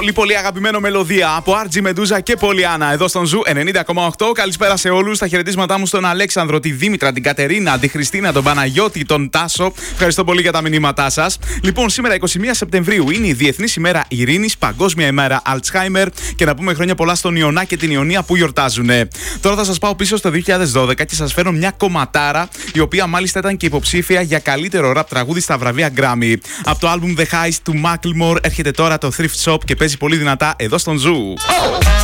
Πολύ πολύ αγαπημένο μελωδία από RG Medusa και Πολιάννα εδώ στον Ζου 90,8. Καλησπέρα σε όλους. Τα χαιρετίσματά μου στον Αλέξανδρο, τη Δήμητρα, την Κατερίνα, τη Χριστίνα, τον Παναγιώτη, τον Τάσο. Ευχαριστώ πολύ για τα μηνύματά σας. Λοιπόν, σήμερα 21 Σεπτεμβρίου είναι η Διεθνής ημέρα Ειρήνης, Παγκόσμια ημέρα Αλτσχάιμερ και να πούμε χρόνια πολλά στον Ιωνά και την Ιωνία που γιορτάζουν. Τώρα θα σας πάω πίσω στο 2012 και σας φέρω μια κομματάρα, η οποία μάλιστα ήταν και υποψήφια για καλύτερο ραπ τραγούδι στα βραβεία Grammy. Από το album The Heist του Macklemore έρχεται τώρα το Thrift Shop και παίζει πολύ δυνατά εδώ στον Ζου.